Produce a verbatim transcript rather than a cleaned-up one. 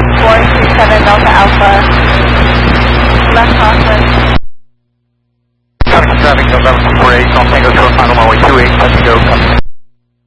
four two seven Delta Alpha. Left crosswind. Traffic traffic, November four eight, on Tango Short, final runway two eight, touch and go.